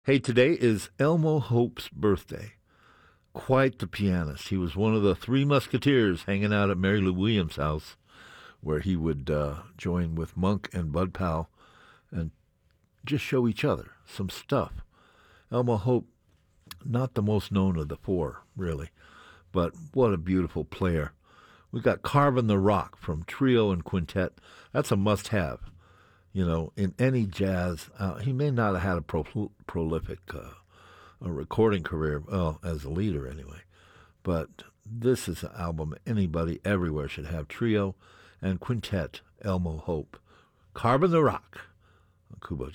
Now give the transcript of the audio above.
Hey, today is Elmo Hope's birthday. Quite the pianist. He was one of the three musketeers hanging out at Mary Lou Williams' house, where he would join with Monk and Bud Powell and just show each other some stuff. Elmo Hope, not the most known of the four, really, but what a beautiful player. We got Carvin' the Rock from Trio and Quintet. That's a must-have, in any jazz. He may not have had a prolific a recording career, well, as a leader anyway. But this is an album anybody everywhere should have. Trio and Quintet, Elmo Hope. Carvin' the Rock, Kubo